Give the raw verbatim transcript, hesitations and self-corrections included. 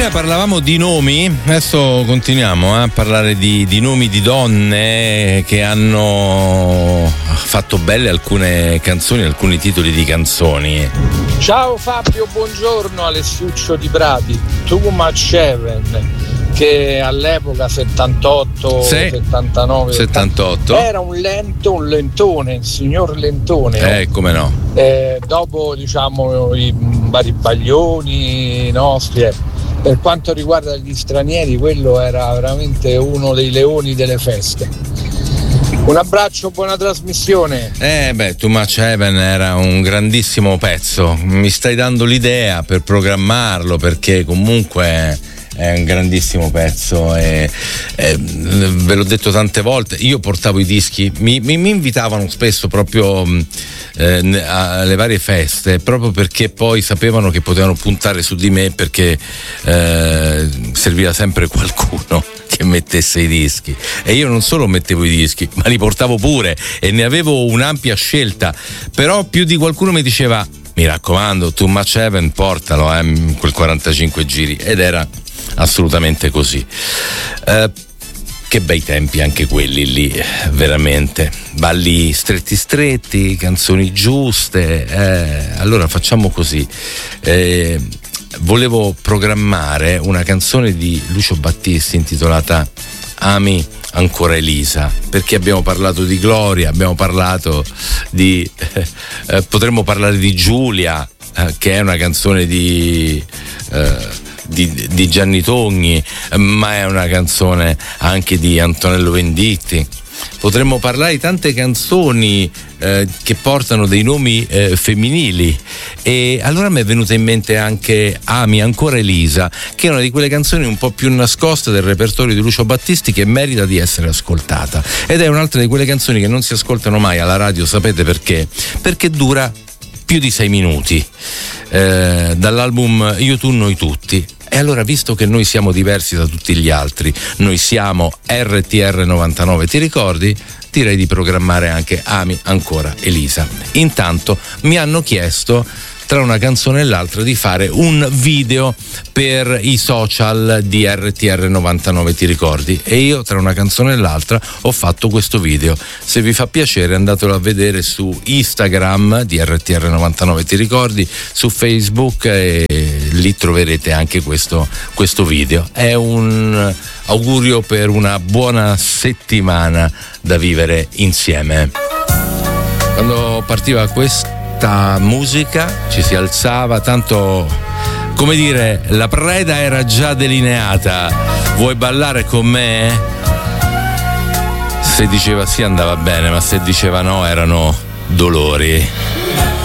Prima parlavamo di nomi, adesso continuiamo a parlare di, di nomi di donne che hanno fatto belle alcune canzoni, alcuni titoli di canzoni. Ciao Fabio, buongiorno. Alessiuccio di Prati. Too Much Heaven, che all'epoca settantotto, sì, settantanove, settantotto era un lento, un lentone, il signor Lentone. Eh, come no? Eh, dopo, diciamo, i vari baglioni nostri, eh. Per quanto riguarda gli stranieri, quello era veramente uno dei leoni delle feste. Un abbraccio, buona trasmissione. Eh beh, Too Much Heaven era un grandissimo pezzo. Mi stai dando l'idea per programmarlo, perché comunque è un grandissimo pezzo e, e ve l'ho detto tante volte, io portavo i dischi, mi, mi, mi invitavano spesso proprio eh, alle varie feste, proprio perché poi sapevano che potevano puntare su di me, perché eh, serviva sempre qualcuno che mettesse i dischi, e io non solo mettevo i dischi, ma li portavo pure e ne avevo un'ampia scelta. Però più di qualcuno mi diceva: mi raccomando, Too Much Heaven portalo, eh, quel quarantacinque giri, ed era assolutamente così. Eh, che bei tempi anche quelli lì, veramente. Balli stretti stretti, canzoni giuste. Eh, allora facciamo così. Eh, volevo programmare una canzone di Lucio Battisti intitolata Ami ancora Elisa, perché abbiamo parlato di Gloria, abbiamo parlato di eh, potremmo parlare di Giulia, eh, che è una canzone di eh, Di, di Gianni Togni, ma è una canzone anche di Antonello Venditti. Potremmo parlare di tante canzoni eh, che portano dei nomi eh, femminili, e allora mi è venuta in mente anche Ami ancora Elisa, che è una di quelle canzoni un po' più nascoste del repertorio di Lucio Battisti, che merita di essere ascoltata, ed è un'altra di quelle canzoni che non si ascoltano mai alla radio. Sapete perché? Perché dura più di sei minuti, eh, dall'album Io tu noi tutti. E allora, visto che noi siamo diversi da tutti gli altri, noi siamo R T R novantanove, ti ricordi? Direi di programmare anche Ami ancora Elisa. Intanto mi hanno chiesto, tra una canzone e l'altra, di fare un video per i social di R T R novantanove, ti ricordi? E io, tra una canzone e l'altra, ho fatto questo video. Se vi fa piacere, andatelo a vedere su Instagram di R T R novantanove, ti ricordi? Su Facebook, e lì troverete anche questo, questo video. È un augurio per una buona settimana da vivere insieme. Quando partiva questo musica ci si alzava, tanto, come dire, la preda era già delineata. Vuoi ballare con me? Se diceva sì andava bene, ma se diceva no erano dolori.